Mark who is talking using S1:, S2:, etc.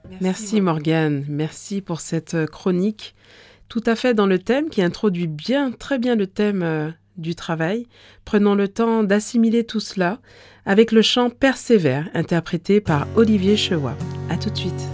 S1: Merci Morgane, merci pour cette chronique tout à fait dans le thème qui introduit bien, très bien le thème du travail. Prenons le temps d'assimiler tout cela avec le chant Persévère interprété par Olivier Chewa. À tout de suite.